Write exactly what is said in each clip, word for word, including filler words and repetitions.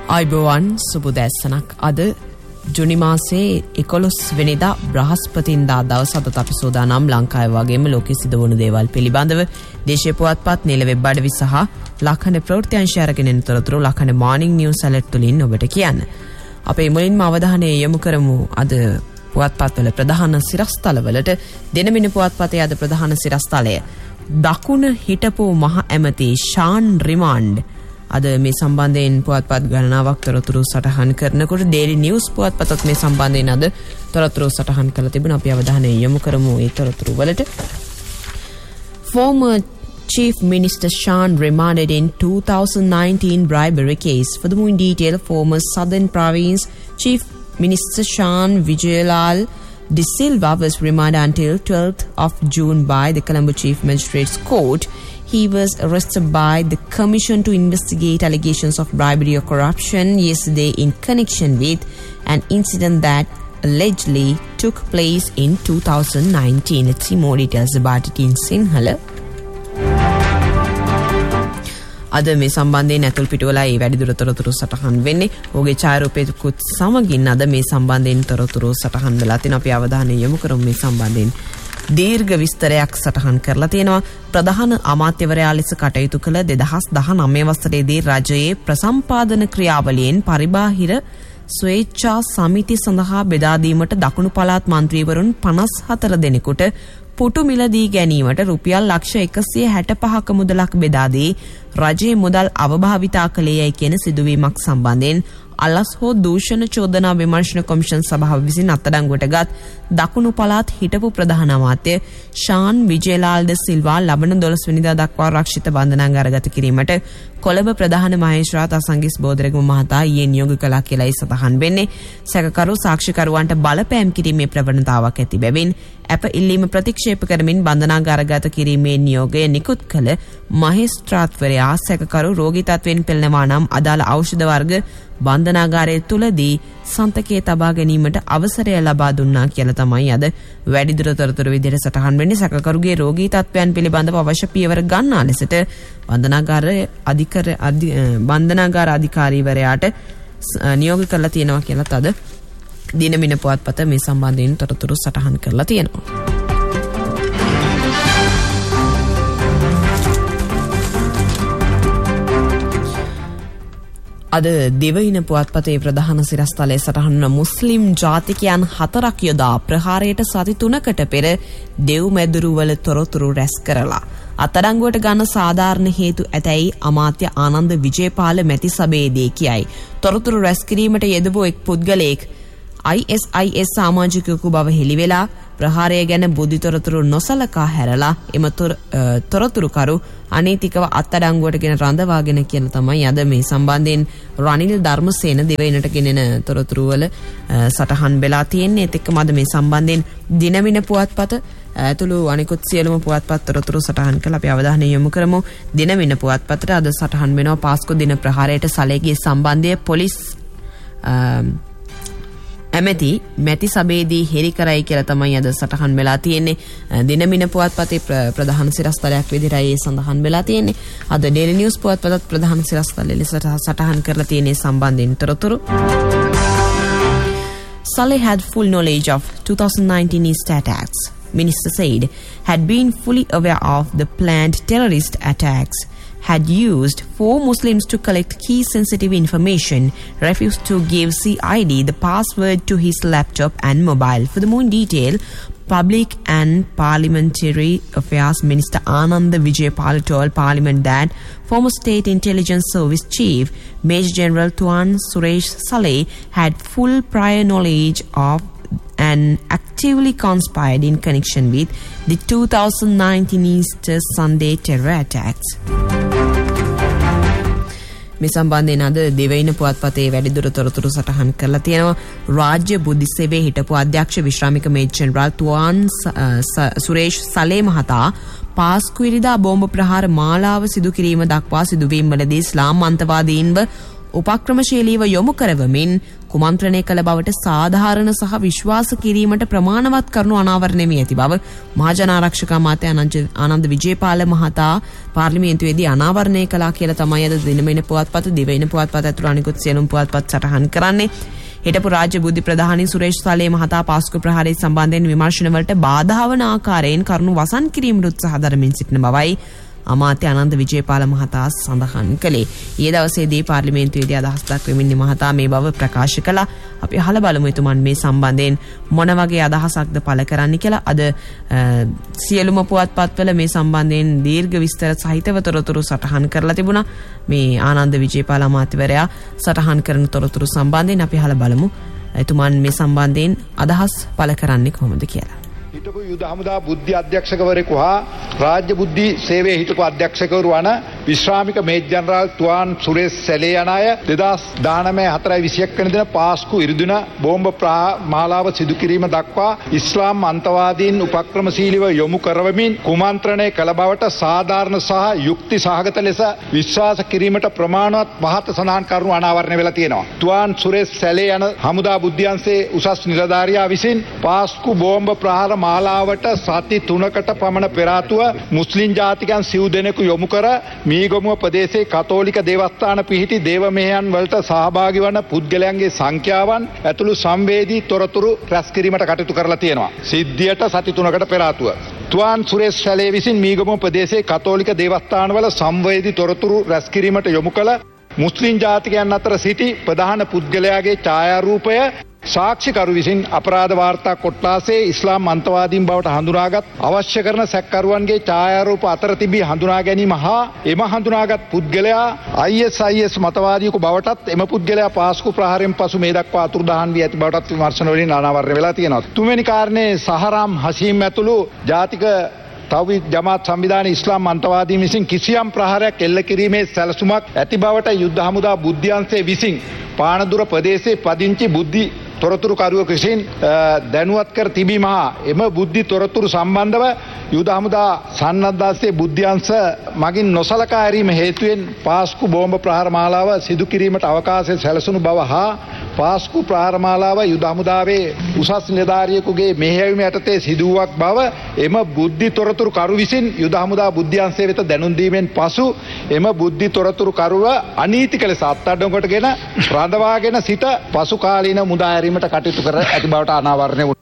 අයිබෝවන් සුබදැස්සනක් අද ජුනි මාසේ එකොළොස් වෙනිදා බ්‍රහස්පතින්දා දවස අදත් අපි සෝදානම් ලංකාවේ වගේම ලෝකෙ සිදු වුණු දේවල් පිළිබඳව දේශීය පුවත්පත් නිල වෙබ් අඩවි සහ ලක්හඬ ප්‍රවෘත්ති අංශය අරගෙන එන තොරතුරු ලක්හඬ මොර්නිං නිවුස් ඇලර්ට් තුලින් ඔබට කියන්න. අපේ මුලින්ම අවධානය යොමු කරමු අද පුවත්පත්වල ප්‍රධාන සිරස්තලවලට. දෙනමින පුවත්පතේ අද ප්‍රධාන සිරස්තලය දකුණ හිටපු මහ ඇමති ෂාන් රිමාන්ඩ්. අද මේ සම්බන්ධයෙන් පුවත්පත් ගණනාවක් තොරතුරු සටහන් කරනකොට ඩේලි නිවුස් පුවත්පතත් මේ සම්බන්ධයෙන් අද තොරතුරු සටහන් කරලා තිබුණා. අපි අවධානය යොමු කරමු ඒ තොරතුරු වලට. Former Chief Minister Shan remanded in two thousand nineteen bribery case. For the more in detail, former Southern Province Chief Minister Shan Vijayalal De Silva was remanded until twelfth of June by the Colombo Chief Magistrates Court. He was arrested by the Commission to investigate allegations of bribery or corruption yesterday in connection with an incident that allegedly took place in two thousand nineteen. Let's see more details about it in Sinhala. අද මේ සම්බන්ධයෙන් ඇතුල් පිටුවලා ඒ වැඩිදුර තොරතුරු සටහන් වෙන්නේ. ඔහුගේ ඡායාරූපයකුත් සමගින් අද මේ සම්බන්ධයෙන් තොරතුරු සටහන් වෙලා තිනවා. අපි අවධානය යොමු කරමු මේ සම්බන්ධයෙන්. දීර්ඝ විස්තරයක් සටහන් කරලා තියෙනවා. ප්‍රධාන අමාත්‍යවරයා ලෙස කටයුතු කළ දෙදහස් දහනවය වසරේදී රජයේ ප්‍රසම්පාදන ක්‍රියාවලියෙන් පරිබාහිර ස්වේච්ඡා සමිති සඳහා බෙදා දීමට දකුණු පළාත් මන්ත්‍රීවරුන් පනස් හතර දෙනෙකුට පුටු මිලදී ගැනීමට රුපියල් ලක්ෂ එකසිය හැටපහක මුදලක් බෙදා දී රජයේ මුදල් අවභාවිතා කළේයයි කියන සිදුවීමක් සම්බන්ධයෙන් අලස් හෝ දූෂණ චෝදනා විමර්ශන කොමිෂන් සභාව විසින් අත්අඩංගුවට ගත් දකුණු පළාත් හිටපු ප්‍රධාන අමාත්‍ය ෂාන් විජේලාල් ද සිල්වා ලබන දොළොස් වෙනිදා දක්වා රක්ෂිත බන්ධනාගාරගත කිරීමට කොළඹ ප්‍රධාන මහේස්ත්‍රාත් අසංගිස් බෝධරගම මහතා ඊයේ නියෝග කළා කියලායි සඳහන් වෙන්නේ. සැකකරු සාක්ෂිකරුවන්ට බලපෑම් කිරීමේ ප්‍රවණතාවක් ඇති බැවින් අප ඉල්ලීම ප්‍රතික්ෂේප කරමින් බන්ධනාගාරගත කිරීමේ නියෝගය නිකුත් කළ මහේස්ත්‍රාත්වරයා සැකකරු රෝගී තත්ත්වයෙන් පෙළෙනවා නම් අදාළ ඖෂධ වර්ග බන්ධනාගාරය තුලදී සන්තකයේ තබා ගැනීමට අවසරය ලබා දුන්නා කියලා තමයි අද වැඩිදුර තොරතුරු විදිහට සටහන් වෙන්නේ. සැකකරුගේ රෝගී තත්ත්වයන් පිළිබඳව අවශ්‍ය පියවර ගන්නා ලෙසට බන්ධනාගාර අධිකර බන්ධනාගාර අධිකාරීවරයාට නියෝග කරලා තියෙනවා කියලාත් අද දිනමින පුවත්පත මේ සම්බන්ධයෙන් තොරතුරු සටහන් කරලා තියෙනවා. අද දෙවයින පුවත්පතේ ප්‍රධාන සිරස්තලයේ සටහන් වන මුස්ලිම් ජාතිකයන් හතරක් යොදා ප්‍රහාරයට සති තුනකට පෙර දෙව්මැදුරුවල තොරතුරු රැස් කරලා අත්අඩංගුවට ගන්න සාධාරණ හේතු ඇතැයි අමාත්‍ය ආනන්ද විජේපාල මැතිසභයේදී කියයි. තොරතුරු රැස් කිරීමට යෙදුණු එක් පුද්ගලයෙක් I S I S සමාජිකයෙකු බව හෙළිවෙලා ප්‍රහාරය ගැන බුද්ධි තොරතුරු නොසලකා හැරලා එම තොරතුරුකරු අනීතිකව අත්අඩංගුවටගෙන රඳවාගෙන කියලා තමයි අද මේ සම්බන්ධයෙන් රනිල් ධර්මසේන දෙවයිනට ගෙනෙන තොරතුරු වල සටහන් වෙලා තියෙන්නේ. ඒත් එක්කම අද මේ සම්බන්ධයෙන් දිනමින පුවත්පත ඇතුළු අනිකුත් සියලුම පුවත්පත් තොරතුරු සටහන් කළා. අපි අවධානය යොමු කරමු දිනමින පුවත්පතට. අද සටහන් වෙනවා පාස්කු දින ප්‍රහාරයට සැලකිය සම්බන්ධය පොලිස් ඇමති මැති සභයේදී හෙළි කරයි කියලා තමයි අද සටහන් වෙලා තියෙන්නේ. දිනමින පුවත්පතේ ප්‍රධාන සිරස්තලයක් විදිහටයි ඒ සඳහන් වෙලා තියෙන්නේ. අද ඩේලි නිවුස් පුවත්පතත් ප්‍රධාන සිරස්තලය ලෙස සටහන් කරලා තියෙන්නේ සම්බන්ධයෙන් තොරතුරු. Saleh had full knowledge of twenty nineteen East attacks. Minister said had been fully aware of the planned terrorist attacks. Had used four Muslims to collect key sensitive information, refused to give C I D the password to his laptop and mobile. For the more in detail, Public and Parliamentary Affairs Minister Anand Vijayapal told Parliament that former State Intelligence Service Chief Major General Tuan Suresh Saleh had full prior knowledge of and actively conspired in connection with the two thousand nineteen Easter Sunday terror attacks. මේ සම්බන්ධයෙන් අද දෙවයින පුවත්පතේ වැඩිදුර තොරතුරු සටහන් කරලා තියෙනවා. රාජ්‍ය බුද්ධි සේවයේ හිටපු අධ්‍යක්ෂ විශ්‍රාමික මේජර් ජෙනරාල් තුවාන් සුරේෂ් සලේ මහතා පාස්කු ඉරිදා බෝම්බ ප්‍රහාර මාලාව සිදු කිරීම දක්වා සිදුවීම් වලදී ඉස්ලාම් අන්තවාදීන්ව උපක්‍රමශීලීව යොමු කරවමින් කුමන්ත්‍රණය කළ බවට සාධාරණ සහ විශ්වාස කිරීමට ප්‍රමාණවත් කරුණු අනාවරණය වී ඇති බව මහජනාරක්ෂක අමාත්‍ය ආනන්ද විජේපාල මහතා පාර්ලිමේන්තුවේදී අනාවරණය කළා කියලා තමයි අද දිනමෙන පුවත්පත දිවයින පුවත්පත ඇතුළු අනිකුත් සියලුම පුවත්පත් සටහන් කරන්නේ. හිටපු රාජ්‍ය බුද්ධි ප්‍රධානී සුරේෂ් සලේ මහතා පාස්කු ප්‍රහාරය සම්බන්ධයෙන් විමර්ශන වලට බාධා වන ආකාරයෙන් කරුණු වසන් කිරීමට උත්සාහ දරමින් සිටින බවයි අමාත්‍ය ආනන්ද විජේපාල මහතා සඳහන් කළේ. ඊයේ දවසේදී පාර්ලිමේන්තුවේදී අදහස් දක්වමින් මහතා මේ බව ප්‍රකාශ කළා. අපි අහලා බලමු එතුමන් මේ සම්බන්ධයෙන් මොන වගේ අදහසක්ද පළ කරන්නේ කියලා. අද සියලුම පුවත්පත්වල මේ සම්බන්ධයෙන් දීර්ඝ විස්තර සහිතව තොරතුරු සටහන් කරලා තිබුණා. මේ ආනන්ද විජේපාල අමාත්‍යවරයා සටහන් කරන තොරතුරු සම්බන්ධයෙන් අපි අහලා බලමු එතුමන් මේ සම්බන්ධයෙන් අදහස් පළ කරන්නේ කොහොමද කියලා. හිටපු යුද හමුදා බුද්ධි අධ්‍යක්ෂකවරයෙකු හා රාජ්‍ය බුද්ධි සේවයේ හිටපු අධ්‍යක්ෂකවරු වන විශ්‍රාමික මේජර් ජනරාල් තුවාන් සුරේෂ් සැලේ යන අය දෙදහස් දානමය හතරයි විසියක් වෙනි දින පාස්කු ඉරිදින බෝම්බ මාලාව සිදු කිරීම දක්වා ඉස්ලාම් අන්තවාදීන් උපක්‍රමශීලීව යොමු කරවමින් කුමන්ත්‍රණය කළ බවට සාධාරණ සහ යුක්ති සහගත ලෙස විශ්වාස කිරීමට ප්‍රමාණවත් පහත සඳහන් කරුණු අනාවරණය වෙලා තියෙනවා. තුවාන් සුරේෂ් සැලේ යන හමුදා බුද්ධ්‍යංශයේ උසස් නිලධාරියා විසින් පාස්කු බෝම්බ ප්‍රහාර මාලාවට සති තුනකට පමණ පෙර ආතුව මුස්ලිම් ජාතිකයන් සිව් දෙනෙකු යොමු කර මීගමුව ප්‍රදේශයේ කතෝලික දේවස්ථාන පිහිටි දේව මෙහෙයන් වලට සහභාගී වන පුද්ගලයන්ගේ සංඛ්‍යාවන් ඇතුළු සංවේදී තොරතුරු රැස් කිරීමට කටයුතු කරලා තියෙනවා. සිද්ධියට සති තුනකට පෙර ආතුව තුවාන් සුරේෂ් සැලේ විසින් මීගමුව ප්‍රදේශයේ කතෝලික දේවස්ථානවල සංවේදී තොරතුරු රැස් කිරීමට යොමු කළ මුස්ලිම් ජාතිකයන් අතර සිටි ප්‍රධාන පුද්ගලයාගේ ඡායාරූපය සාක්ෂිකරු විසින් අපරාධ වාර්තා කොට්ටාසේ ඉස්ලාම් අන්තවාදීන් බවට හඳුනාගත් අවශ්‍ය කරන සැකකරුවන්ගේ ඡායාරූප අතර තිබී හඳුනා ගැනීම හා එම හඳුනාගත් පුද්ගලයා ආයි එස් ආයි එස් මතවාදියෙකු බවටත් එම පුද්ගලයා පාස්කු ප්‍රහාරයෙන් පසු මේ දක්වා අතුරුදහන් වී ඇති බවටත් විමර්ශන වලින් අනාවරණය වෙලා තියෙනවා. තුන්වෙනි කාරණේ සහරාම් හෂීම් ඇතුළු ජාතික තවීද් ජමාත් සංවිධානයේ ඉස්ලාම් අන්තවාදීන් විසින් කිසියම් ප්‍රහාරයක් එල්ල කිරීමේ සැලසුමක් ඇති බවට යුද්ධ හමුදා බුද්ධ්‍යංශයේ විසින් පානදුර ප්‍රදේශයේ පදිංචි බුද්ධි තොරතුරු කරුවෙකු විසින් දැනුවත් කර තිබීම හා එම බුද්ධි තොරතුරු සම්බන්ධව යුද හමුදා සන්නද්ධාස්සේ බුද්ධ්‍යංශ මගින් නොසලකා හැරීම හේතුවෙන් පාස්කු බෝම්බ ප්‍රහාර මාලාව සිදු කිරීමට අවකාශය සැලසුණු බව හා පාස්කු ප්‍රහාර මාලාව යුද හමුදාවේ උසස් නිලධාරියෙකුගේ මෙහෙයවීම යටතේ සිදුවක් බව එම බුද්ධි තොරතුරු කරු විසින් යුද හමුදා බුද්ධ්‍යංශය වෙත දැනුම් දීමෙන් පසු එම බුද්ධි තොරතුරු කරුව අනීතික ලෙස අත්අඩංගුවටගෙන රඳවාගෙන සිට පසු කාලීන මුදා හැරීමට කටයුතු කර ඇති බවට අනාවරණය වුණා.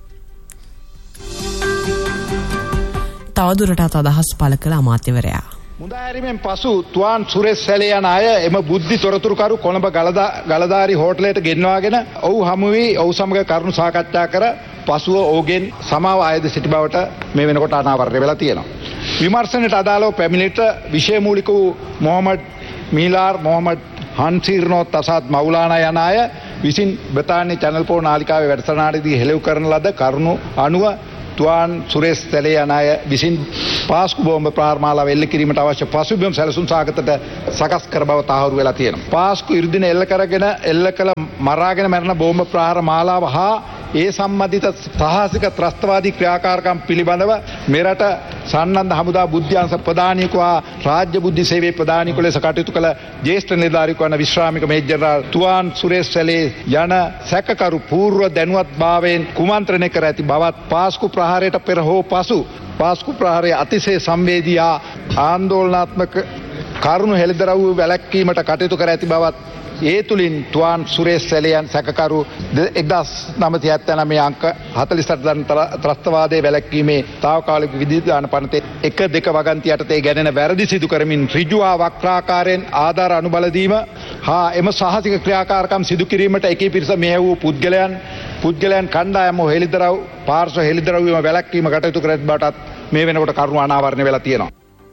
තවදුරටත් අදහස් පළ කළ අමාත්‍යවරයා මුදා හැරීමෙන් පසු තුවාන් සුරේෂ් සැලේ යන අය එම බුද්ධි තොරතුරුකරු කොළඹ ගලදාරි හෝටලයට ගෙන්වාගෙන ඔහු හමු වී ඔහු සමග කරුණු සාකච්ඡා කර පසුව ඔහුගෙන් සමාව ආයද සිටි බවට මේ වෙනකොට අනාවරණය වෙලා තියෙනවා. විමර්ශනයට අදාළව පැමිණිට විෂය මූලික වූ මොහමඩ් මීලාර් මොහමඩ් හන්සීර්නෝ තසාත් මවුලානා යන අය විසින් බ්‍රතාන්‍ය චැනල් පො නාලිකාවේ වැඩසටහනේදී හෙළව කරන ලද කරුණු අනුව තුවාන් සුරේෂ් සැලේ යන අය විසින් පාස්කු බෝම්බ ප්‍රහාර මාලාව එල්ල කිරීමට අවශ්‍ය පසුබිම් සැලසුම් සාගතට සකස් කර බව තහවුරු වෙලා තියෙනවා. පාස්කු ඉරිදින එල්ල කරගෙන එල්ල කළ මරාගෙන මැරෙන බෝම්බ ප්‍රහාර මාලාව හා ඒ සම්බන්ධිත සාහසික ත්‍රස්තවාදී ක්‍රියාකාරකම් පිළිබඳව මෙරට සන්නද්ධ හමුදා බුද්ධ්‍යංශ ප්‍රධානියෙකු හා රාජ්‍ය බුද්ධි සේවයේ ප්‍රධානියෙකු ලෙස කටයුතු කළ ජ්‍යෙෂ්ඨ නිලධාරියෙකු වන විශ්‍රාමික මේජර් ජනරාල් තුවාන් සුරේෂ් සැලේ යන සැකකරු පූර්ව දැනුවත්භාවයෙන් කුමන්ත්‍රණය කර ඇති බවත් පාස්කු ප්‍රහාරයට පෙර හෝ පසු පාස්කු ප්‍රහාරයේ අතිශය සංවේදී හා ආందోලනාත්මක කරුණු හෙළිදරව් වැළැක්වීමට කටයුතු කර ඇති බවත් ඒ තුලින් තුවාන් සුරේෂ් සැලයන් සැකකරු එක්දහස් නවසිය හැත්තෑනවය අංක හතළිස් අට දන් ත්‍රස්තවාදයේ වැළැක්වීමේ තාවකාලික විධිවිධාන පනතේ එක දෙක වගන්ති යටතේ ගැනෙන වැරදි සිදු කරමින් ඍජු හා වක්‍රාකාරයෙන් ආධාර අනුබල දීම හා එම සාහසික ක්‍රියාකාරකම් සිදු කිරීමට එකී පිරිස මෙහෙය වූ පුද්ගලයන් පුද්ගලයන් කණ්ඩායම හෙළිදරව් පාර්ශ්ව හෙළිදරව්වීම වැළැක්වීම කටයුතු කර ඇති බවටත් මේ වෙනකොට කරුණු අනාවරණය වෙලා තියෙනවා.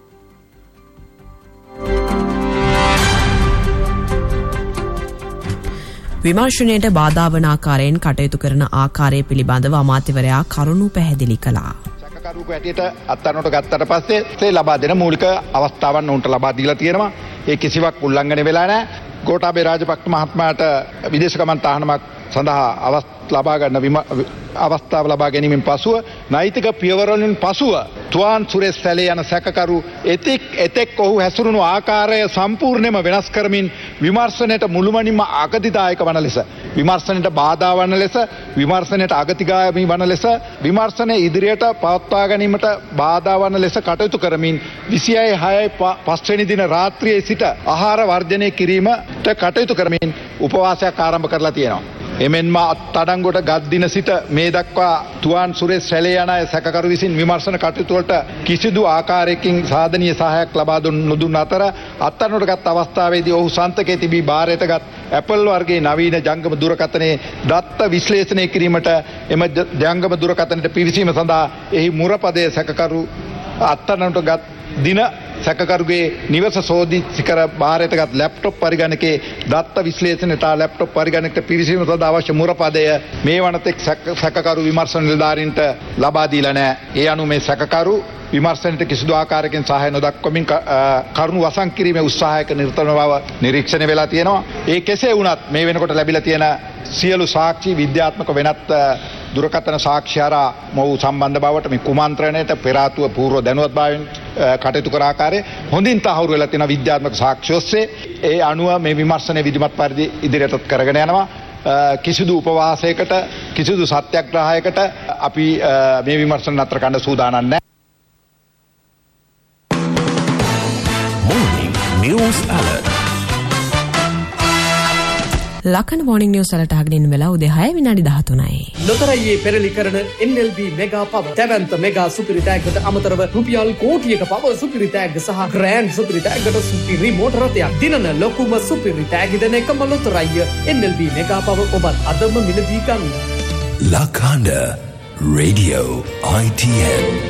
විමර්ශනයට බාධා වන ආකාරයෙන් කටයුතු කරන ආකාරය පිළිබඳව අමාත්‍යවරයා කරුණු පැහැදිලි කළා. සැකකරුවෙකු හැටියට අත්අඩංගුවට ගත්තට පස්සේ ඒ ලබා දෙන මූලික අවස්ථාවන් උන්ට ලබා දීලා තියෙනවා. ඒ කිසිවක් උල්ලංඝනය වෙලා නැහැ. ගෝඨාභය රාජපක්ෂ මහත්මයාට විදේශ ගමන් තහනමක් සඳහා අවස්ථා ලබා ගන්න අවස්ථාව ලබා ගැනීමෙන් පසුව නෛතික පියවරවලින් පසුව තුවාන් සුරේෂ් සැලේ යන සැකකරු එතෙක් එතෙක් ඔහු හැසිරුණු ආකාරය සම්පූර්ණයෙන්ම වෙනස් කරමින් විමර්ශනයට මුළුමනින්ම අගතිදායක වන ලෙස විමර්ශනයට බාධා වන ලෙස විමර්ශනයට අගතිගාමී වන ලෙස විමර්ශනය ඉදිරියට පවත්වා ගැනීමට බාධා වන ලෙස කටයුතු කරමින් විසිහය හය පස්වෙනි දින රාත්‍රියේ සිට ආහාර වර්ජනය කිරීමට කටයුතු කරමින් උපවාසයක් ආරම්භ කරලා තියෙනවා. එමෙන්ම අත්අඩංගුවට ගත් දින සිට මේ දක්වා තුවාන් සුරේෂ් සැලේ යන අය සැකකරු විසින් විමර්ශන කටයුතු වලට කිසිදු ආකාරයකින් සාධනීය සහායක් ලබා දුන් අතර අත්අඩංගුවට ගත් අවස්ථාවේදී ඔහු සන්තකයේ තිබී බාරයට ගත් Apple වර්ගයේ නවීන ජංගම දුරකථනයේ දත්ත විශ්ලේෂණය කිරීමට එම ජංගම දුරකථනයට පිවිසීම සඳහා එහි මුරපදයේ සැකකරු අත්අඩංගුවට ගත් දින සැකකරුගේ නිවස සෝදිසි කර බාරයටගත් ලැප්ටොප් පරිගණකයේ දත්ත විශ්ලේෂණයට ලැප්ටොප් පරිගණකයට පිවිසීම සඳහා අවශ්‍ය මුරපදය මේ වනතෙක් සැකකරු විමර්ශන නිලධාරීන්ට ලබා දීලා නැහැ. ඒ අනුව මේ සැකකරු විමර්ශනයට කිසිදු ආකාරයකින් සහාය නොදක්වමින් කරුණු වසන් කිරීමේ උත්සාහයක නිරත වන බව නිරීක්ෂණය වෙලා තියෙනවා. ඒ කෙසේ වුණත් මේ වෙනකොට ලැබිලා තියෙන සියලු සාක්ෂි විද්‍යාත්මක වෙනත් දුරකථන සාක්ෂි හරහා මොහු සම්බන්ධ බවට මේ කුමන්ත්‍රණයට පෙර ආතුව පූර්ව දැනුවත්භාවයෙන් කටයුතු කර ආකාරය හොඳින් තහවුරු වෙලා තියෙන විද්‍යාත්මක සාක්ෂි ඔස්සේ ඒ අනුව මේ විමර්ශනය විධිමත් පරිදි ඉදිරියට කරගෙන යනවා. කිසිදු උපවාසයකට කිසිදු සත්‍යග්‍රහයකට අපි මේ විමර්ශන නතර කරන්න සූදානම් නැහැ. Morning News Alert. ලකන morning news වලට අහගෙන වෙලා උදේ හය විනාඩි දහතුනයි. ලොතරැයියේ පෙරලි කරන N L B මෙගා පව තැවැන්ත මෙගා සුපිරි ටැග්ගට අමතරව රුපියල් කෝටියක පව සුපිරි ටැග් සහ ග්‍රෑන්ඩ් සුපිරි ටැග්ගට සුපිරි රිමෝට් රථයක් දිනන ලොකුම සුපිරි ටැග් දෙන එකම ලොතරැයිය N L B මෙගා පව ඔබත් අදම මිලදී ගන්න. Lakanda Radio I T N